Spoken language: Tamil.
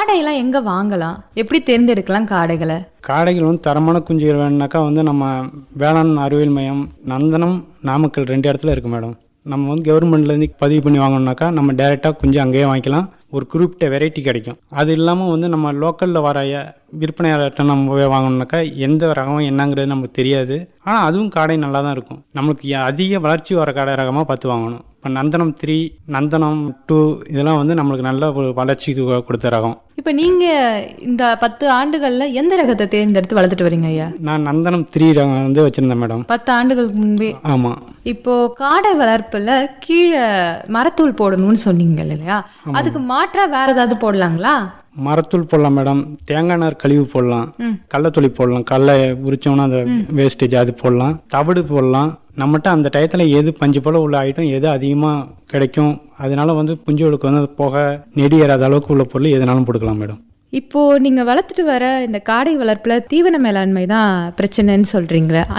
காடையெல்லாம் எங்க வாங்கலாம்? எப்படி தேர்ந்தெடுக்கலாம் காடைகளை? காடைகள் வந்து தரமான குஞ்சுகள் வேணுனாக்கா வந்து நம்ம வேளாண் அறிவியல் மையம் நந்தனம் நாமக்கல் 2 இடத்துல இருக்குது மேடம். நம்ம வந்து கவர்மெண்ட்லேருந்து பதிவு பண்ணி வாங்கணுன்னாக்கா நம்ம டேரெக்டாக குஞ்சு அங்கேயே வாங்கிக்கலாம். ஒரு குறிப்பிட்ட வெரைட்டி கிடைக்கும். அது இல்லாமல் வந்து நம்ம லோக்கலில் வர விற்பனையாளர்கிட்ட நம்ம போய் வாங்கணுன்னாக்கா எந்த ரகம் என்னங்கிறது நமக்கு தெரியாது. ஆனால் அதுவும் காடை நல்லா தான் இருக்கும். நம்மளுக்கு அதிக வளர்ச்சி வர காடை ரகமாக பார்த்து வாங்கணும். இப்போ நந்தனம் 3, நந்தனம் 2 இதெல்லாம் வந்து நம்மளுக்கு நல்ல ஒரு வளர்ச்சிக்கு கொடுத்த ரகம். இப்போ நீங்கள் இந்த 10 ஆண்டுகளில் எந்த ரகத்தை தேர்ந்தெடுத்து வளர்த்துட்டு வரீங்க ஐயா? நான் நந்தனம் 3 ரகம் வந்து வச்சுருந்தேன் மேடம். 10 ஆண்டுகளுக்கு முன்பே. ஆமாம். இப்போ காடை வளர்ப்பில் கீழே மரத்தூள் போடணும்னு சொன்னீங்க இல்லையா? அதுக்கு மாற்றா வேற ஏதாவது போடலாங்களா? மரத்தூள் போடலாம் மேடம். தேங்காய் நார் கழிவு போடலாம். கடலத்தொளி போடலாம். கடலை உரிச்சோம்னா அந்த வேஸ்டேஜ் அது போடலாம். தவிடு போடலாம். நம்மகிட்ட அந்த டயத்தில் எது பஞ்சு போல் உள்ள ஐட்டம் எது அதிகமாக கிடைக்கும், அதனால வந்து குஞ்சுகளுக்கு வந்து போக நெடி ஏறாத அளவுக்கு உள்ள பொருள் எதுனாலும் போட்டுக்கலாம் மேடம். இப்போ நீங்க வளர்த்துட்டு வர இந்த காடை வளர்ப்புல தீவன மேலாண்மை தான் பிரச்சனைன்னு சொல்றீங்களே,